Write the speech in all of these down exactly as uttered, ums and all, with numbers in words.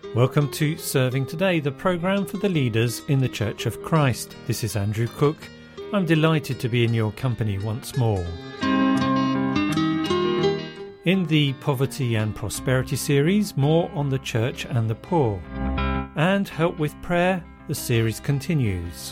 Welcome to Serving Today, the programme for the leaders in the Church of Christ. This is Andrew Cook. I'm delighted to be in your company once more. In the Poverty and Prosperity series, more on the church and the poor. And Help with Prayer, the series continues.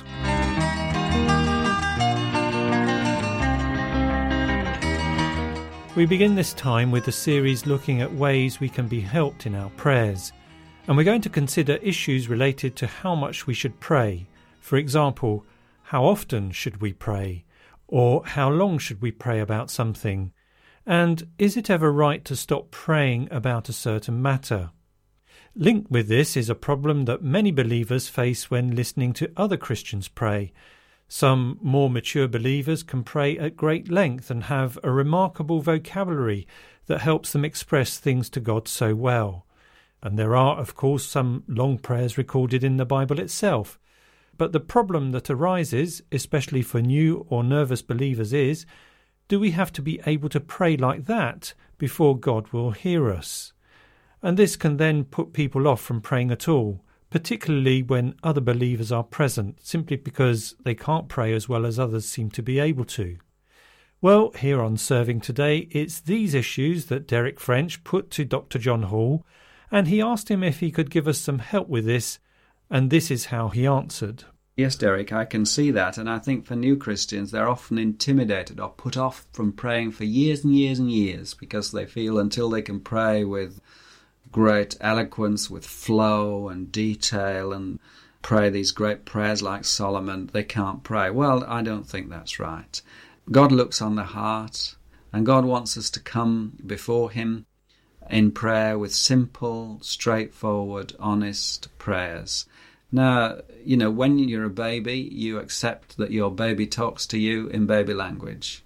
We begin this time with the series looking at ways we can be helped in our prayers. And we're going to consider issues related to how much we should pray. For example, how often should we pray? Or how long should we pray about something? And is it ever right to stop praying about a certain matter? Linked with this is a problem that many believers face when listening to other Christians pray. Some more mature believers can pray at great length and have a remarkable vocabulary that helps them express things to God so well. And there are, of course, some long prayers recorded in the Bible itself. But the problem that arises, especially for new or nervous believers, is, do we have to be able to pray like that before God will hear us? And this can then put people off from praying at all, particularly when other believers are present, simply because they can't pray as well as others seem to be able to. Well, here on Serving Today, it's these issues that Derek French put to Doctor John Hall, and he asked him if he could give us some help with this, and this is how he answered. Yes, Derek, I can see that, and I think for new Christians they're often intimidated or put off from praying for years and years and years because they feel until they can pray with great eloquence, with flow and detail and pray these great prayers like Solomon, they can't pray. Well, I don't think that's right. God looks on the heart, and God wants us to come before him in prayer with simple, straightforward, honest prayers. Now, you know, when you're a baby, you accept that your baby talks to you in baby language.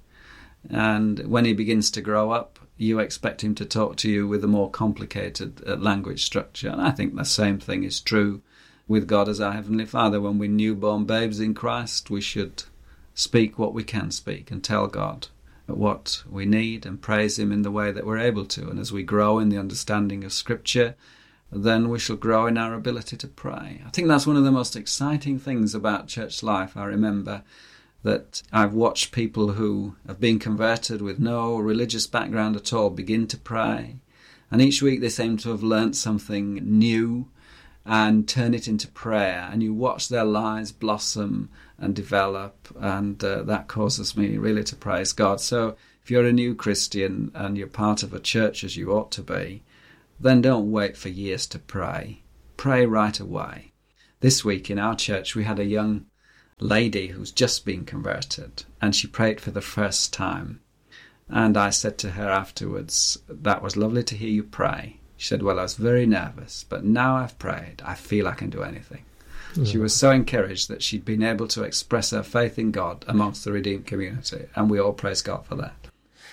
And when he begins to grow up, you expect him to talk to you with a more complicated uh, language structure. And I think the same thing is true with God as our Heavenly Father. When we're newborn babes in Christ, we should speak what we can speak and tell God what we need and praise him in the way that we're able to. And as we grow in the understanding of Scripture, then we shall grow in our ability to pray. I think that's one of the most exciting things about church life. I remember that I've watched people who have been converted with no religious background at all begin to pray. And each week they seem to have learnt something new and turn it into prayer. And you watch their lives blossom and develop, and uh, that causes me really to praise God. So if you're a new Christian and you're part of a church as you ought to be, then don't wait for years to pray. Pray right away. This week in our church we had a young lady who's just been converted, and she prayed for the first time. And I said to her afterwards, that was lovely to hear you pray. She said, well, I was very nervous, but now I've prayed, I feel I can do anything. Yeah. She was so encouraged that she'd been able to express her faith in God amongst the redeemed community, and we all praise God for that.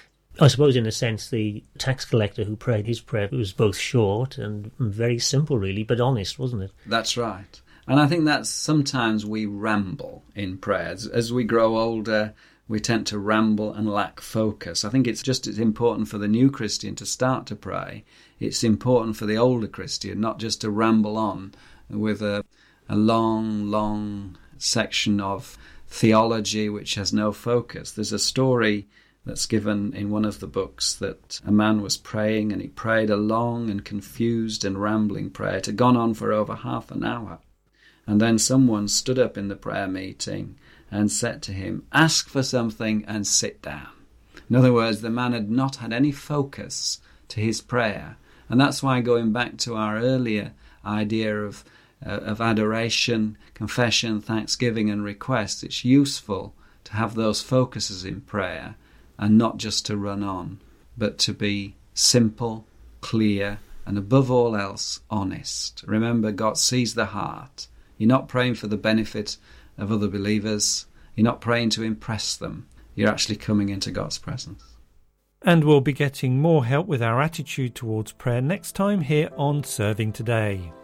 I suppose, in a sense, the tax collector who prayed his prayer was both short and very simple, really, but honest, wasn't it? That's right. And I think that sometimes we ramble in prayers. As we grow older, we tend to ramble and lack focus. I think it's just as important for the new Christian to start to pray. It's important for the older Christian not just to ramble on with a, a long, long section of theology which has no focus. There's a story that's given in one of the books that a man was praying, and he prayed a long and confused and rambling prayer. It had gone on for over half an hour. And then someone stood up in the prayer meeting and said to him, ask for something and sit down. In other words, the man had not had any focus to his prayer. And that's why, going back to our earlier idea of, uh, of adoration, confession, thanksgiving and request, it's useful to have those focuses in prayer, and not just to run on, but to be simple, clear, and above all else, honest. Remember, God sees the heart. You're not praying for the benefit of other believers. You're not praying to impress them. You're actually coming into God's presence. And we'll be getting more help with our attitude towards prayer next time here on Serving Today.